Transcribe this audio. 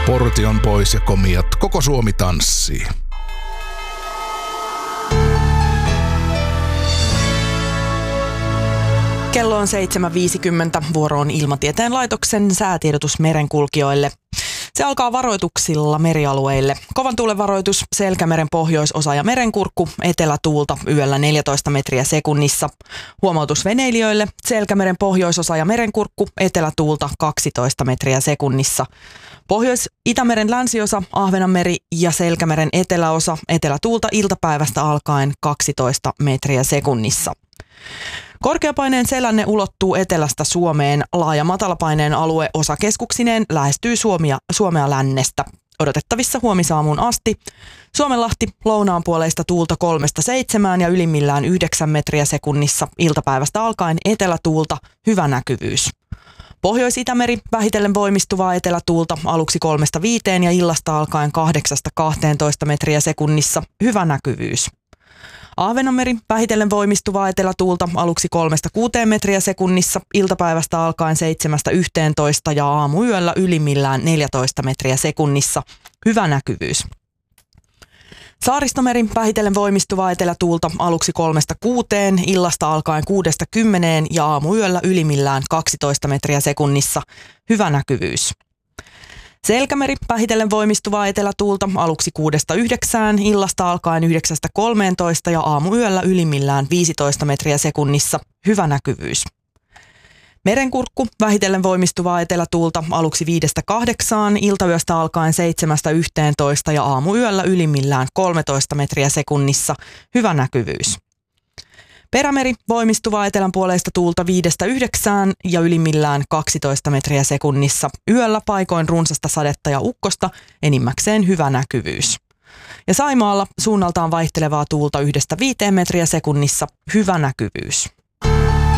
Porti on pois ja komiat, koko Suomi tanssii. Kello on 7.50, vuoro on Ilmatieteen laitoksen säätiedotus merenkulkijoille. Se alkaa varoituksilla merialueille. Kovan tuulen varoitus Selkämeren pohjoisosa ja merenkurkku, etelätuulta yöllä 14 metriä sekunnissa. Huomautus veneilijöille Selkämeren pohjoisosa ja merenkurkku, etelätuulta 12 metriä sekunnissa. Pohjois-Itämeren länsiosa, Ahvenanmeri ja Selkämeren eteläosa, etelätuulta iltapäivästä alkaen 12 metriä sekunnissa. Korkeapaineen selänne ulottuu etelästä Suomeen. Laaja matalapaineen alue osakeskuksineen lähestyy Suomea lännestä. Odotettavissa huomisaamuun asti. Suomenlahti lounaanpuoleista tuulta 3-7 ja ylimmillään 9 metriä sekunnissa. Iltapäivästä alkaen etelätuulta, hyvä näkyvyys. Pohjois-Itämeri vähitellen voimistuvaa etelätuulta aluksi 3-5 ja illasta alkaen 8-12 metriä sekunnissa, hyvä näkyvyys. Ahvenanmeri vähitellen voimistuvaa etelätuulta aluksi 3-6 metriä sekunnissa, iltapäivästä alkaen 7-11 ja aamuyöllä ylimmillään 14 metriä sekunnissa, hyvä näkyvyys. Saaristomeri vähitellen voimistuvaa etelätuulta aluksi 3-6, illasta alkaen 6-10 ja aamuyöllä ylimmillään 12 metriä sekunnissa, hyvä näkyvyys. Selkämeri vähitellen voimistuvaa etelätuulta aluksi 6-9, illasta alkaen 9-13 ja aamuyöllä ylimmillään 15 metriä sekunnissa, hyvä näkyvyys. Merenkurkku vähitellen voimistuvaa etelätuulta aluksi 5-8, iltayöstä alkaen 7-11 ja aamuyöllä ylimmillään 13 metriä sekunnissa, hyvä näkyvyys. Perämeri voimistuvaa etelänpuoleista tuulta 5-9 ja ylimmillään 12 metriä sekunnissa. Yöllä paikoin runsasta sadetta ja ukkosta, enimmäkseen hyvä näkyvyys. Ja Saimaalla suunnaltaan vaihtelevaa tuulta 1-5 metriä sekunnissa, hyvä näkyvyys.